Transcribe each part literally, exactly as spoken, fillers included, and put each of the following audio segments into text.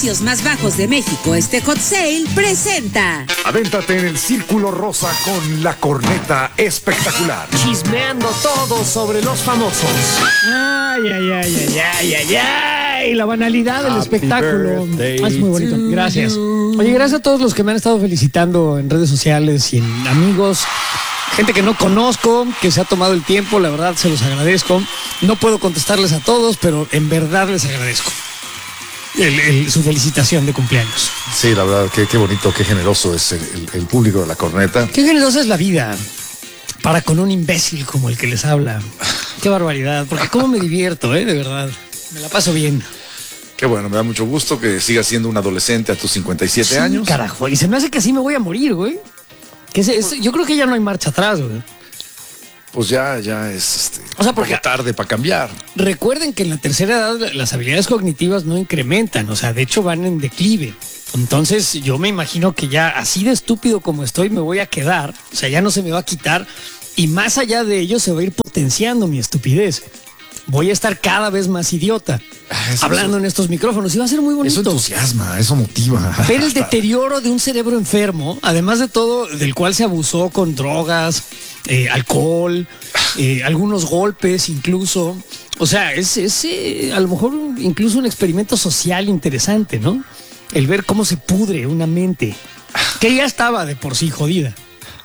precios más bajos de México, este Hot Sale presenta. Avéntate en el Círculo Rosa con la corneta espectacular. Chismeando todo sobre los famosos. Ay, ay, ay, ay, ay, ay, ay. La banalidad del Happy espectáculo. birthday Ah, es muy bonito. Gracias. Oye, gracias a todos los que me han estado felicitando en redes sociales y en amigos. Gente que no conozco, que se ha tomado el tiempo, la verdad se los agradezco. No puedo contestarles a todos, pero en verdad les agradezco el, el, su felicitación de cumpleaños. Sí, la verdad, qué, qué bonito, qué generoso es el, el, el público de la corneta. Qué generosa es la vida para con un imbécil como el que les habla. Qué barbaridad, porque cómo me divierto, ¿eh? De verdad, me la paso bien. Qué bueno, me da mucho gusto que sigas siendo un adolescente a tus cincuenta y siete años. Carajo, y se me hace que así me voy a morir, güey. Que es, es, yo creo que ya no hay marcha atrás, güey. Pues ya, ya es este, o sea, porque un poco tarde para cambiar. Recuerden que en la tercera edad las habilidades cognitivas no incrementan, o sea, de hecho van en declive. Entonces yo me imagino que ya así de estúpido como estoy me voy a quedar, o sea, ya no se me va a quitar y más allá de ello se va a ir potenciando mi estupidez. Voy a estar cada vez más idiota eso, hablando eso, en estos micrófonos y va a ser muy bonito. Eso entusiasma, eso motiva. Ver el deterioro de un cerebro enfermo, además de todo, del cual se abusó con drogas, eh, alcohol, eh, algunos golpes incluso. O sea, es, es eh, a lo mejor incluso un experimento social interesante, ¿no? El ver cómo se pudre una mente que ya estaba de por sí jodida.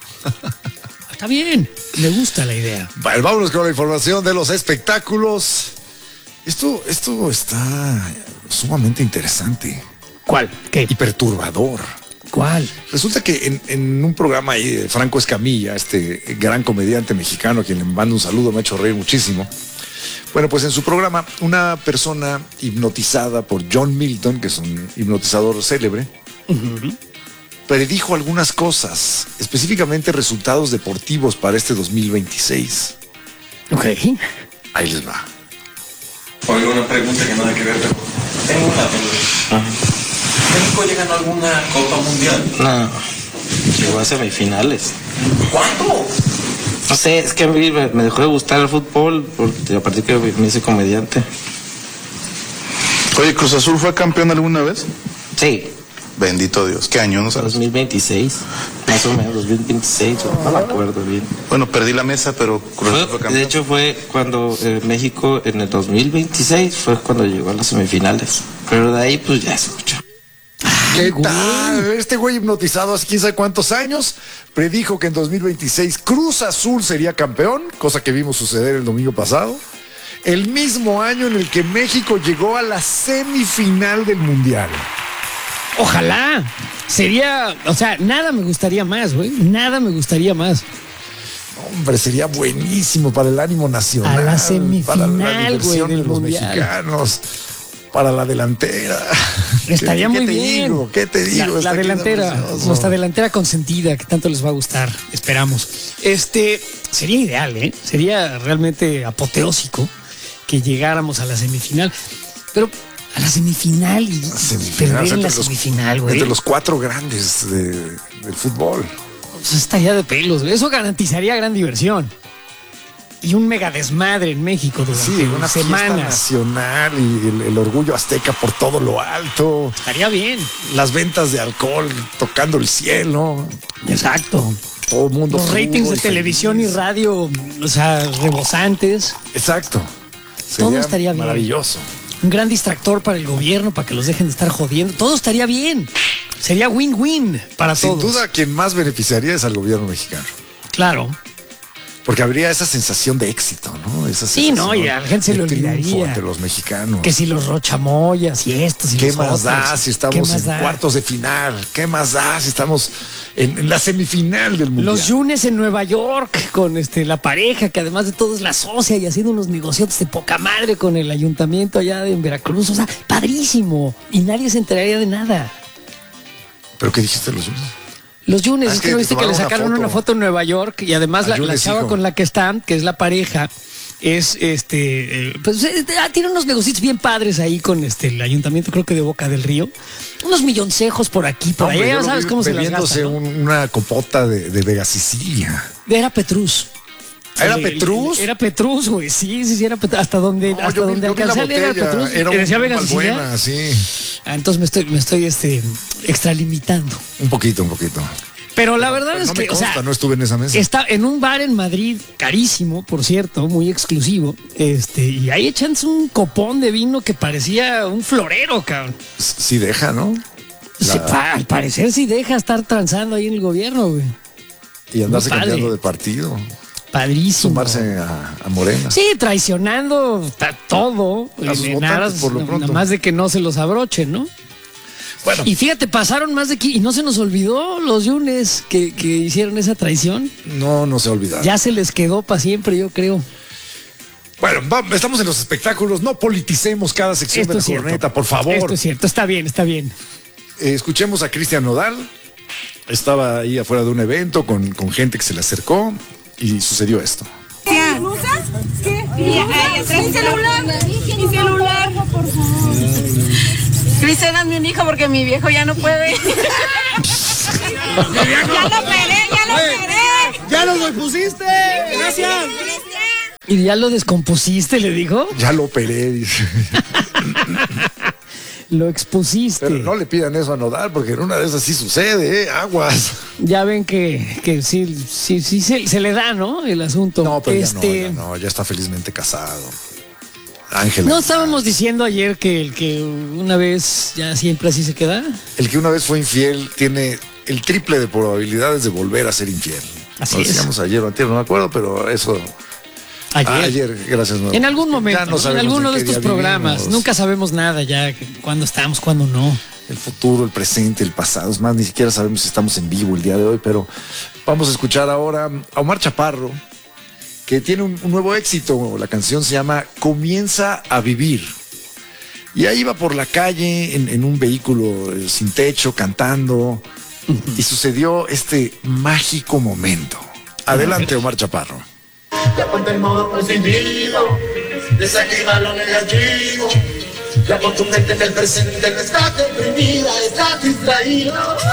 Está bien, me gusta la idea. Vale, vámonos con la información de los espectáculos. Esto, esto está sumamente interesante. ¿Cuál? ¿Qué? Y perturbador. ¿Cuál? Resulta que en, en un programa ahí de Franco Escamilla, este gran comediante mexicano, a quien le mando un saludo, me ha hecho reír muchísimo. Bueno, pues en su programa, una persona hipnotizada por John Milton, que es un hipnotizador célebre, uh-huh. predijo algunas cosas, específicamente resultados deportivos para este dos mil veintiséis. Ok. Ahí les va. Oiga, una pregunta que nada que ver, pero tengo una duda. ¿México ya ganó alguna Copa Mundial? No, llegó a semifinales. ¿Cuándo? No sé, es que a mí me, me dejó de gustar el fútbol porque a partir que me hice comediante. Oye, ¿Cruz Azul fue campeón alguna vez? Sí. Bendito Dios. ¿Qué año? ¿No sabes? dos mil veintiséis. Más o menos, dos mil veintiséis. No me acuerdo bien. Bueno, perdí la mesa, pero Cruz Azul fue campeón. De hecho, fue cuando eh, México en el dos mil veintiséis fue cuando llegó a las semifinales. Pero de ahí, pues ya es mucho. ¿Qué tal? Este güey hipnotizado hace quién sabe cuántos años predijo que en dos mil veintiséis Cruz Azul sería campeón, cosa que vimos suceder el domingo pasado. El mismo año en el que México llegó a la semifinal del Mundial. Ojalá. Sería, o sea, nada me gustaría más, güey. Nada me gustaría más. Hombre, sería buenísimo para el ánimo nacional. A la semifinal, para la diversión güey, de los mundial. mexicanos. Para la delantera. Estaría ¿Qué, muy qué te bien. Digo? ¿Qué te digo? La, la delantera, precioso. nuestra delantera consentida, que tanto les va a gustar, esperamos. Este, sería ideal, ¿eh? Sería realmente apoteósico que llegáramos a la semifinal. Pero a la semifinal y la semifinal, perder en la los, semifinal, güey. Entre los cuatro grandes de, del fútbol. Pues estaría de pelos, güey. Eso garantizaría gran diversión. Y un mega desmadre en México durante sí, una semanas. Nacional y el, el orgullo azteca por todo lo alto. Estaría bien. Las ventas de alcohol tocando el cielo. Exacto. Todo el mundo. Los ratings de televisión y radio, o sea, rebosantes. Exacto. Todo Sería estaría bien. Maravilloso. Un gran distractor para el gobierno, para que los dejen de estar jodiendo. Todo estaría bien. Sería win-win para Sin todos. Sin duda, quien más beneficiaría es al gobierno mexicano. Claro. Porque habría esa sensación de éxito, ¿no? Esa sí, no, y a la gente se le olvidaría. Entre los mexicanos. Que si los rochamoyas y estos y ¿Qué los más otros? da si estamos en da? cuartos de final? ¿Qué más da si estamos en, en la semifinal del mundial? Los Yunes en Nueva York con este la pareja, que además de todo es la socia y haciendo unos negocios de poca madre con el ayuntamiento allá en Veracruz. O sea, padrísimo. Y nadie se enteraría de nada. ¿Pero qué dijiste los Yunes? Los Yunes, ah, es que no viste que le sacaron una foto. una foto en Nueva York y además la, la chava hijo. con la que están, que es la pareja, es este, eh, pues eh, tiene unos negocios bien padres ahí con este el ayuntamiento, creo que de Boca del Río, unos milloncejos por aquí, por allá, ya sabes cómo se las gasta, ¿no? un, una copota de, de Vega Sicilia. Era Petrus. ¿Era El- Petrus? Era Petrus, güey. Sí, sí, sí, era Petrus. Hasta donde, No, hasta yo vi- donde yo vi la alcancé a leer era botella, Petrus. Era ¿Te decía un Vegas Sicilia? Valbuena, sí. Ah, entonces me estoy, me estoy este, extralimitando. Un poquito, un poquito. Pero la verdad Pero es no que, me consta, o sea, no estuve en esa mesa. está en un bar en Madrid, carísimo, por cierto, muy exclusivo. Este, y ahí echándose un copón de vino que parecía un florero, cabrón. Sí deja, ¿no? Se- pa- al parecer sí deja estar transando ahí en el gobierno, güey. Y andarse Muy padre. cambiando de partido. Padrísimo. Sumarse a, a Morena. Sí, traicionando ta- todo. A sus en votantes, aras, por lo no- pronto. Nada más de que no se los abrochen, ¿no? Bueno, Y fíjate, pasaron más de aquí y no se nos olvidó los Yunes que, que hicieron esa traición. no, no se olvida. Ya se les quedó para siempre, yo creo. Bueno, va- estamos en los espectáculos. No politicemos cada sección Esto de la es cierto. corneta, por favor. Esto es cierto, está bien, está bien. Eh, escuchemos a Cristian Nodal. Estaba ahí afuera de un evento con, con gente que se le acercó y sucedió esto. ¿Qué? Mi celular, mi celular. Cristian, hazme un hijo porque mi viejo ya no puede. Ya lo operé, ya lo operé. ¡Ya lo pusiste! Gracias. ¿Y ya lo descompusiste, le dijo? Ya lo operé, dice. Lo expusiste. Pero no le pidan eso a Nodal, porque en una de esas sí sucede, ¿eh? Aguas. Ya ven que, que sí, sí, sí se, se le da, ¿no? El asunto. No, pero este, ya no, ya no, ya está felizmente casado. Ángela. ¿No estábamos diciendo ayer que el que una vez ya siempre así se queda? El que una vez fue infiel tiene el triple de probabilidades de volver a ser infiel. Así Lo es. decíamos ayer o antier, no me acuerdo, pero eso. Ayer. Ah, ayer, gracias. No. En algún momento, Ya no ¿no? En sabemos alguno en de qué estos día programas. vivimos. Nunca sabemos nada ya, que- cuándo estamos, cuándo no. El futuro, el presente, el pasado. Es más, ni siquiera sabemos si estamos en vivo el día de hoy, pero vamos a escuchar ahora a Omar Chaparro, que tiene un, un nuevo éxito. La canción se llama Comienza a Vivir. Y ahí iba por la calle en, en un vehículo eh, sin techo, cantando, y sucedió este mágico momento. Adelante, Omar Chaparro. Ya ponte el modo positivo, desactiva lo negativo. Ya pon tu mente en el presente, no estás deprimida, estás distraído.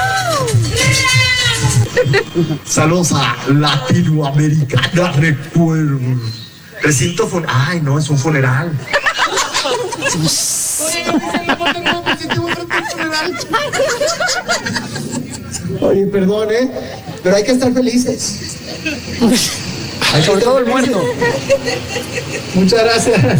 Saludos a Latinoamericana, recuerdo. Recinto fun... Ay, no, es un funeral. Oye, perdón, ¿eh? Pero hay que estar felices. Hay que Sobre estar todo el felices. muerto. Muchas gracias.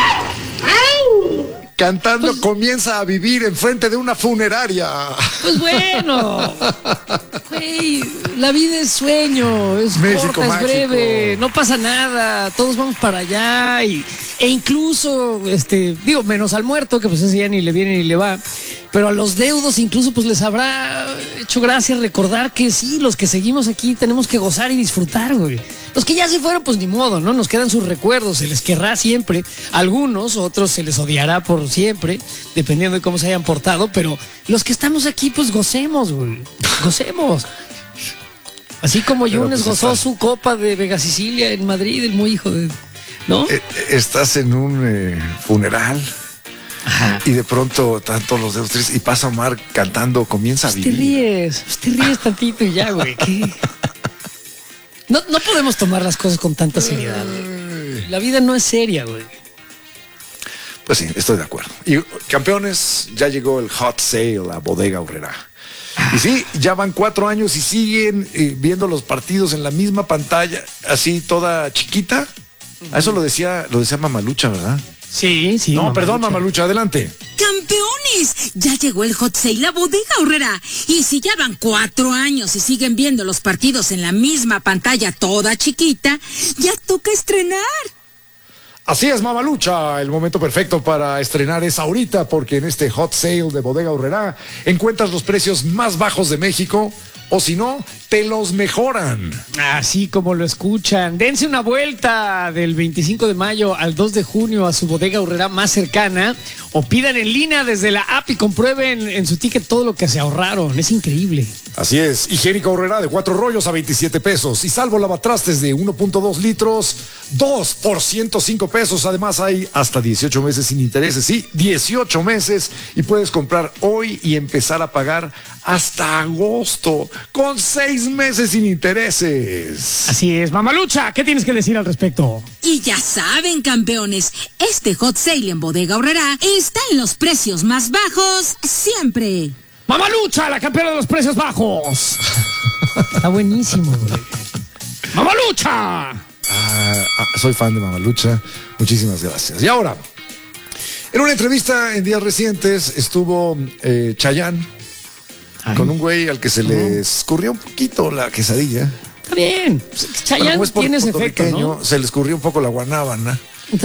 Cantando Comienza a Vivir enfrente de una funeraria. Pues bueno, güey, la vida es sueño, es México corta, es mágico. breve, no pasa nada, todos vamos para allá y, e incluso, este, digo, menos al muerto, que pues ese ya ni le viene ni le va, pero a los deudos incluso pues les habrá hecho gracia recordar que sí, los que seguimos aquí tenemos que gozar y disfrutar, güey. Los que ya se fueron, pues ni modo, ¿no? Nos quedan sus recuerdos, se les querrá siempre. Algunos, otros se les odiará por siempre, dependiendo de cómo se hayan portado, pero los que estamos aquí, pues gocemos, güey. Gocemos. Así como Pero, Yunes pues, gozó está- su copa de Vega Sicilia en Madrid, el muy hijo de... ¿No? Eh, Estás en un eh, funeral Ajá. y de pronto están todos los dedos tristes y pasa Omar cantando Comienza a Pues te Vivir. ríes, pues te ríes tantito y ya, güey. ¿Qué? No, no podemos tomar las cosas con tanta seriedad, güey. La vida no es seria, güey. Pues sí, estoy de acuerdo. Y campeones, ya llegó el hot sale a Bodega Aurrerá. Y sí, ya van cuatro años y siguen eh, viendo los partidos en la misma pantalla, así toda chiquita. A eso lo decía, lo decía Mamalucha, ¿verdad? Sí, sí. No, perdón, Mamalucha. Mamalucha, adelante. ¡Campeones! Ya llegó el hot sale a Bodega Aurrerá. Y si ya van cuatro años y siguen viendo los partidos en la misma pantalla toda chiquita, ya toca estrenar. Así es, Mamalucha, el momento perfecto para estrenar es ahorita, porque en este hot sale de Bodega Aurrerá encuentras los precios más bajos de México, o si no, te los mejoran. Así como lo escuchan. Dense una vuelta del veinticinco de mayo al dos de junio a su Bodega Aurrerá más cercana o pidan en línea desde la app y comprueben en su ticket todo lo que se ahorraron. Es increíble. Así es, higiénica Aurrerá de cuatro rollos a veintisiete pesos y salvo lavatrastes de uno punto dos litros, dos por ciento cinco pesos. Además hay hasta dieciocho meses sin intereses, sí, dieciocho meses y puedes comprar hoy y empezar a pagar hasta agosto con seis seis meses sin intereses. Así es, Mamalucha, ¿qué tienes que decir al respecto? Y ya saben, campeones, este hot sale en Bodega Aurrera está en los precios más bajos siempre. ¡Mamalucha, la campeona de los precios bajos! Está buenísimo, güey. ¡Mamalucha! Ah, ah, soy fan de Mamalucha. Muchísimas gracias. Y ahora, en una entrevista en días recientes estuvo eh, Chayanne Ay. con un güey al que se le escurrió un poquito la quesadilla. Está bien. Chayanne bueno, tiene ese efecto, ¿no? Se le escurrió un poco la guanábana.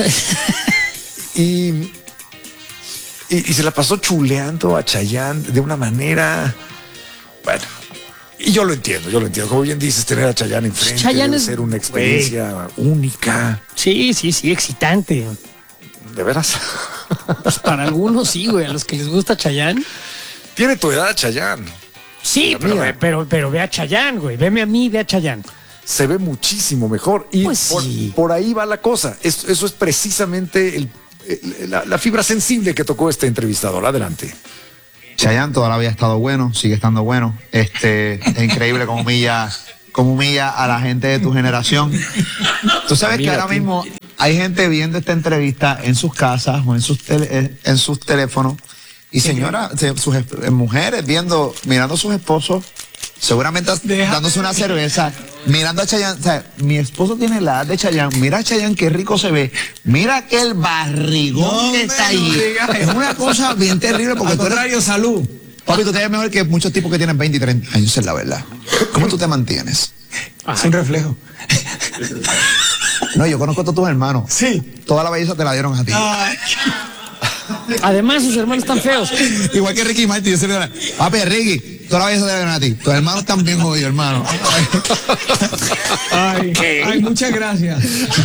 y, y, y se la pasó chuleando a Chayanne de una manera... Bueno, y yo lo entiendo, yo lo entiendo. Como bien dices, tener a Chayanne enfrente Chayanne debe es, ser una experiencia wey. única. Sí, sí, sí, excitante. ¿De veras? Pues para algunos sí, güey, a los que les gusta Chayanne. Tiene tu edad, Chayanne. Sí, pero, pero, pero ve a Chayanne, güey. Veme a mí, ve a Chayanne. Se ve muchísimo mejor. Y pues por, sí. por ahí va la cosa. Eso, eso es precisamente el, el, la, la fibra sensible que tocó este entrevistador. Adelante. Chayanne toda la vida ha estado bueno, sigue estando bueno. Este, es increíble cómo humilla, cómo humilla a la gente de tu generación. Tú sabes Mira, que ahora mismo hay gente viendo esta entrevista en sus casas o en sus, tele, en sus teléfonos. Y señoras, sus mujeres viendo, mirando a sus esposos, seguramente Deja. dándose una cerveza, mirando a Chayanne. O sea, mi esposo tiene la edad de Chayanne. Mira a Chayanne, qué rico se ve. Mira aquel barrigón no que está ahí. Es una cosa bien terrible porque Al tú contrario, eres... salud. Papi, tú te ves mejor que muchos tipos que tienen veinte y treinta años, es la verdad. ¿Cómo tú te mantienes? Es un reflejo. No, yo conozco a todos tus hermanos. Sí. Toda la belleza te la dieron a ti. Ay. Además, sus hermanos están feos. Igual que Ricky Martin. Yo se le Papi, Ricky, toda la belleza te la dieron a ti. Tus hermanos están bien jodidos, hermano. Ay, ay, muchas gracias.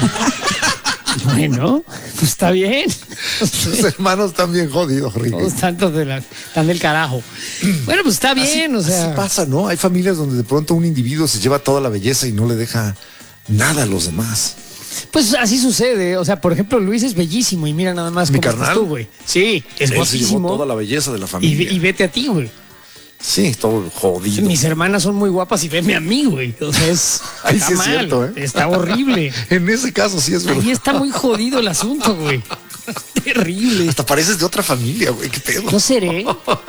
Bueno, pues está bien. Sus hermanos están bien jodidos, Ricky. Todos tantos de la, están del carajo. Bueno, pues está bien, así, o sea. Así pasa, ¿no? Hay familias donde de pronto un individuo se lleva toda la belleza y no le deja nada a los demás. Pues así sucede, o sea, por ejemplo, Luis es bellísimo y mira nada más ¿Mi cómo carnal? estás tú, güey. Sí, es Él guapísimo. se llevó toda la belleza de la familia. Y, y vete a ti, güey. Sí, todo jodido. Mis hermanas son muy guapas y veme a mí, güey. O sea, es, Ahí está sí es mal, cierto, ¿eh? Está horrible. En ese caso sí es verdad. Ahí está muy jodido el asunto, güey. Terrible. Hasta pareces de otra familia, güey. ¿Qué pedo? No seré.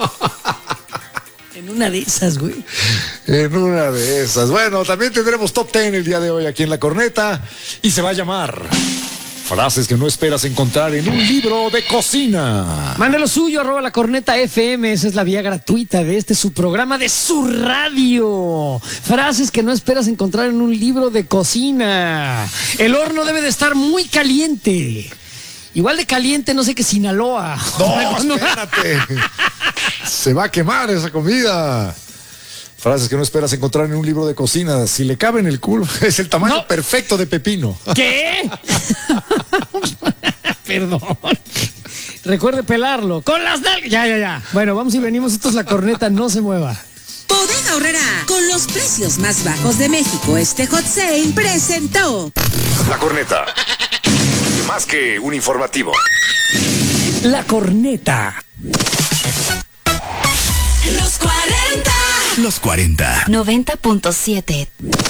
En una de esas, güey. En una de esas. Bueno, también tendremos Top Ten el día de hoy aquí en La Corneta. Y se va a llamar Frases que no esperas encontrar en un libro de cocina. Mande lo suyo, arroba La Corneta F M. Esa es la vía gratuita de este su programa de su radio. Frases que no esperas encontrar en un libro de cocina. El horno debe de estar muy caliente. Igual de caliente, no sé qué, Sinaloa. No, espérate. Se va a quemar esa comida. Frases que no esperas encontrar en un libro de cocina. Si le cabe en el culo, es el tamaño no. perfecto de pepino. ¿Qué? Perdón. Recuerde pelarlo. Con las nalgas. Ya, ya, ya. Bueno, vamos y venimos. Esto es La Corneta. No se mueva. Bodega Aurrera, con los precios más bajos de México, este hot sale presentó La Corneta. Más que un informativo. La Corneta. Los cuarenta. Los cuarenta. noventa punto siete.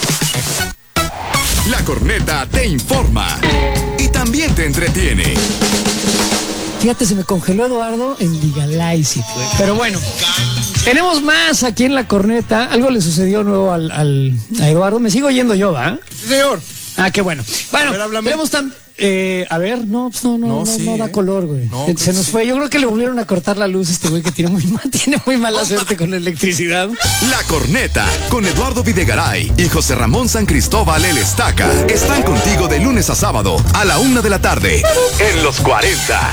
La Corneta te informa y también te entretiene. Fíjate, se me congeló Eduardo en Legalize It, güey. Pero bueno, tenemos más aquí en La Corneta. Algo le sucedió nuevo al, al, a Eduardo. Me sigo oyendo yo, ¿va? Sí, señor. Ah, qué bueno. Bueno, a ver, tenemos tan... Eh, a ver, no, pues no, no, no, no, sí, no da eh. color, güey. No, Se nos sí. fue. Yo creo que le volvieron a cortar la luz a este güey que tiene muy, mal, tiene muy mala suerte con la electricidad. La Corneta, con Eduardo Videgaray y José Ramón San Cristóbal el Estaca, están contigo de lunes a sábado a la una de la tarde en Los cuarenta.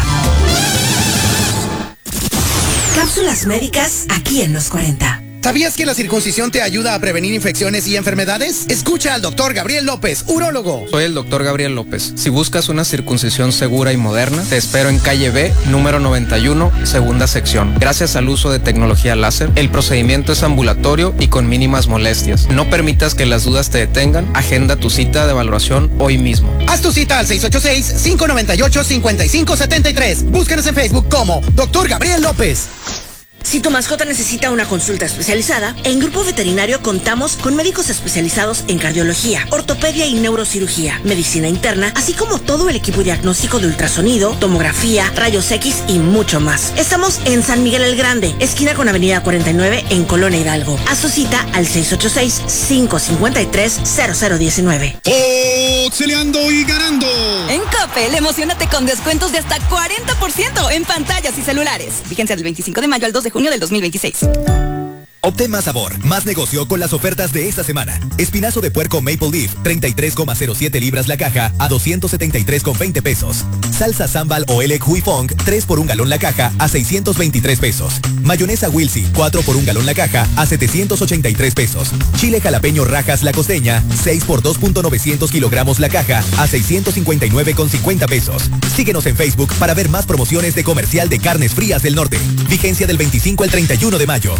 Cápsulas médicas aquí en Los cuarenta. ¿Sabías que la circuncisión te ayuda a prevenir infecciones y enfermedades? Escucha al doctor Gabriel López, urólogo. Soy el doctor Gabriel López. Si buscas una circuncisión segura y moderna, te espero en calle B, número noventa y uno, segunda sección. Gracias al uso de tecnología láser, el procedimiento es ambulatorio y con mínimas molestias. No permitas que las dudas te detengan. Agenda tu cita de valoración hoy mismo. Haz tu cita al seis ocho seis, cinco nueve ocho, cinco cinco siete tres. Búscanos en Facebook como doctor Gabriel López. Si tu mascota necesita una consulta especializada, en Grupo Veterinario contamos con médicos especializados en cardiología, ortopedia y neurocirugía, medicina interna, así como todo el equipo diagnóstico de ultrasonido, tomografía, rayos X y mucho más. Estamos en San Miguel el Grande, esquina con Avenida cuarenta y nueve en Colonia Hidalgo. Haz tu cita al seis ocho seis, cinco cinco tres, cero cero uno nueve. ¡Oxeleando y ganando! En Coppel, emocionate con descuentos de hasta cuarenta por ciento en pantallas y celulares. Vigencia del veinticinco de mayo al dos de junio del dos mil veintiséis. Obtén más sabor, más negocio con las ofertas de esta semana. Espinazo de puerco Maple Leaf, treinta y tres coma cero siete libras la caja a doscientos setenta y tres con veinte pesos. Salsa Sambal o Elec Hui Fong, tres por un galón la caja a seiscientos veintitrés pesos. Mayonesa Wilsey, cuatro por un galón la caja a setecientos ochenta y tres pesos. Chile jalapeño Rajas La Costeña, seis por dos punto novecientos kilogramos la caja a seiscientos cincuenta y nueve con cincuenta pesos. Síguenos en Facebook para ver más promociones de Comercial de Carnes Frías del Norte. Vigencia del veinticinco al treinta y uno de mayo.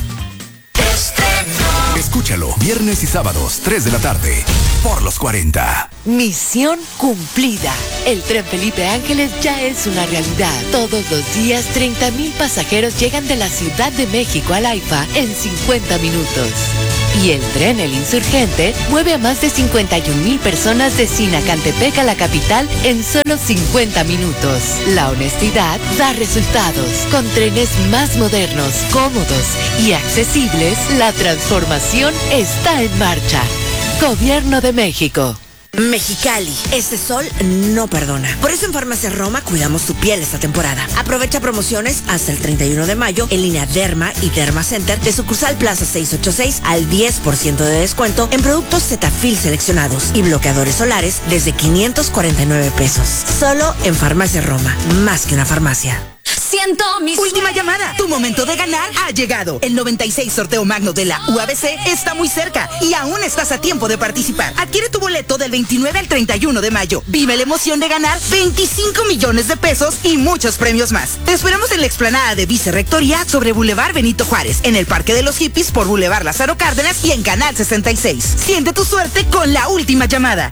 Escúchalo viernes y sábados, tres de la tarde, por los cuarenta. Misión cumplida. El tren Felipe Ángeles ya es una realidad. Todos los días, treinta mil pasajeros llegan de la Ciudad de México al AIFA en cincuenta minutos. Y el tren El Insurgente mueve a más de cincuenta y un mil personas de Sinacantepec a la capital en solo cincuenta minutos. La honestidad da resultados. Con trenes más modernos, cómodos y accesibles, la transformación está en marcha. Gobierno de México. Mexicali, este sol no perdona. Por eso en Farmacias Roma cuidamos tu piel esta temporada. Aprovecha promociones hasta el treinta y uno de mayo en línea Derma y Derma Center de sucursal Plaza seiscientos ochenta y seis al diez por ciento de descuento en productos Cetaphil seleccionados y bloqueadores solares desde quinientos cuarenta y nueve pesos. Solo en Farmacias Roma, más que una farmacia. Siento mi Última llamada. Tu momento de ganar ha llegado. El noventa y seis sorteo magno de la U A B C está muy cerca y aún estás a tiempo de participar. Adquiere tu boleto del veintinueve al treinta y uno de mayo. Vive la emoción de ganar veinticinco millones de pesos y muchos premios más. Te esperamos en la explanada de Vicerrectoría sobre Boulevard Benito Juárez, en el Parque de los Hippies por Boulevard Lázaro Cárdenas y en Canal sesenta y seis. Siente tu suerte con la última llamada.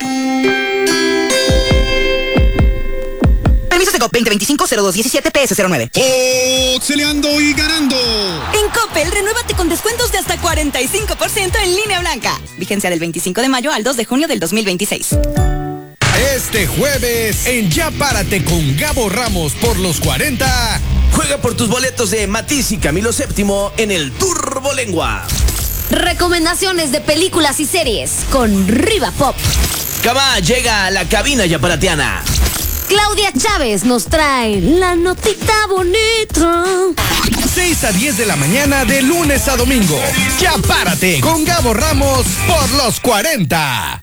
Permiso Segov veinte veinticinco cero dos diecisiete P S cero nueve. ¡Oxeleando y ganando! En Coppel, renuévate con descuentos de hasta cuarenta y cinco por ciento en línea blanca. Vigencia del veinticinco de mayo al dos de junio del dos mil veintiséis. Este jueves, en Ya Párate con Gabo Ramos por los cuarenta, juega por tus boletos de Matiz y Camilo séptimo en el Turbolengua. Recomendaciones de películas y series con Riva Pop. Cabá llega a la cabina yaparatiana. Claudia Chávez nos trae la notita bonita. seis a diez de la mañana de lunes a domingo. Ya Párate con Gabo Ramos por los cuarenta.